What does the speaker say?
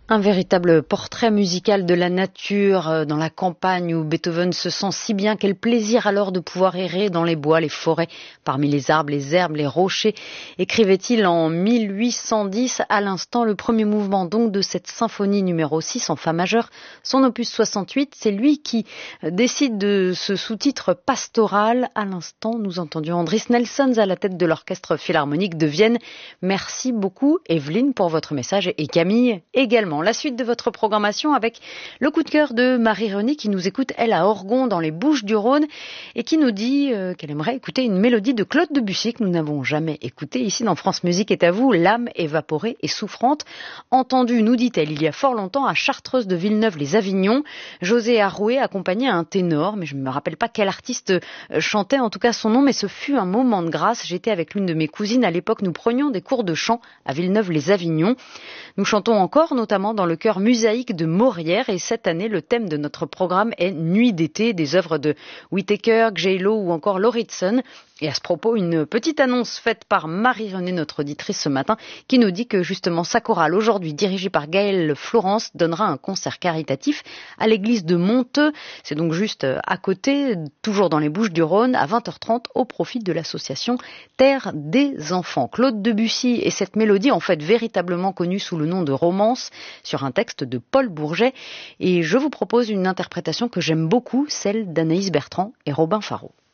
Un véritable portrait musical de la nature dans la campagne où Beethoven se sent si bien. Quel plaisir alors de pouvoir errer dans les bois, les forêts, parmi les arbres, les herbes, les rochers, écrivait-il en 1810. À l'instant, le premier mouvement donc de cette symphonie numéro 6 en fa majeur, son opus 68. C'est lui qui décide de ce sous-titre pastoral. À l'instant, nous entendions Andris Nelsons à la tête de l'orchestre philharmonique de Vienne. Merci beaucoup Evelyne pour votre message et Camille également. La suite de votre programmation avec le coup de cœur de Marie-Renée qui nous écoute, elle, à Orgon dans les Bouches-du-Rhône et qui nous dit qu'elle aimerait écouter une mélodie de Claude Debussy que nous n'avons jamais écoutée ici dans France Musique est à vous, l'âme évaporée et souffrante, entendue, nous dit-elle, il y a fort longtemps à Chartreuse de Villeneuve-les-Avignon. José Arouet accompagnait un ténor, mais je ne me rappelle pas quel artiste chantait en tout cas son nom, mais ce fut un moment de grâce. J'étais avec l'une de mes cousines à l'époque, nous prenions des cours de chant à Villeneuve-les-Avignon. Nous chantons encore, notamment dans le chœur Musaïque de Maurière, et cette année, le thème de notre programme est Nuit d'été, des œuvres de Whittaker, Gelo ou encore Lauritsen. Et à ce propos, une petite annonce faite par Marie-Renée, notre auditrice ce matin, qui nous dit que justement sa chorale, aujourd'hui dirigée par Gaëlle Florence, donnera un concert caritatif à l'église de Monteux. C'est donc juste à côté, toujours dans les Bouches-du-Rhône, à 20h30, au profit de l'association Terre des Enfants. Claude Debussy et cette mélodie, en fait véritablement connue sous le nom de Romance, sur un texte de Paul Bourget. Et je vous propose une interprétation que j'aime beaucoup, celle d'Anaïs Bertrand et Robin Faro.